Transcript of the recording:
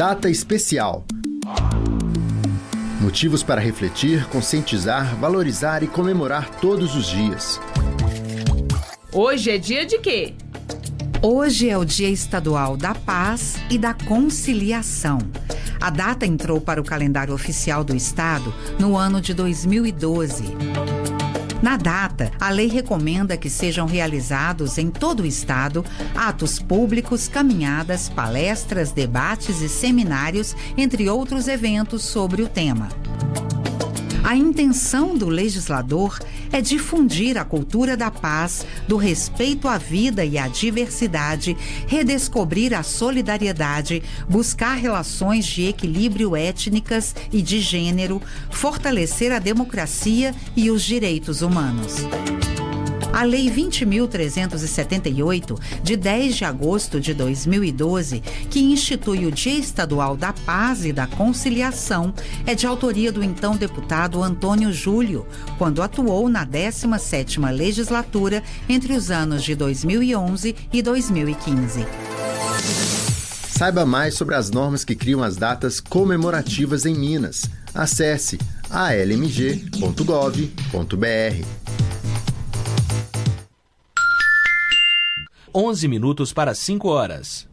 Data especial. Motivos para refletir, conscientizar, valorizar e comemorar todos os dias. Hoje é dia de quê? Hoje é o Dia Estadual da Paz e da Conciliação. A data entrou para o calendário oficial do Estado no ano de 2012. Na data, a lei recomenda que sejam realizados em todo o Estado atos públicos, caminhadas, palestras, debates e seminários, entre outros eventos sobre o tema. A intenção do legislador é difundir a cultura da paz, do respeito à vida e à diversidade, redescobrir a solidariedade, buscar relações de equilíbrio étnicas e de gênero, fortalecer a democracia e os direitos humanos. A Lei 20.378, de 10 de agosto de 2012, que institui o Dia Estadual da Paz e da Conciliação, é de autoria do então deputado Antônio Júlio, quando atuou na 17ª legislatura entre os anos de 2011 e 2015. Saiba mais sobre as normas que criam as datas comemorativas em Minas. Acesse almg.gov.br. 11 minutos para 5 horas.